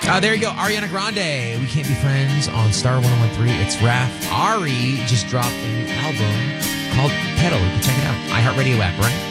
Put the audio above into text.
There you go. Ariana Grande. We Can't Be Friends on Star 101.3. It's Raph. Ari just dropped a new album called Pedal. You can check it out. iHeartRadio app, right?